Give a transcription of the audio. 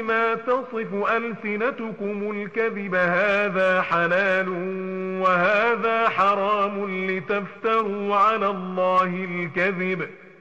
ما تصف ألسنتكم الكذب هذا حلال وهذا حرام لتفتروا على الله الكذب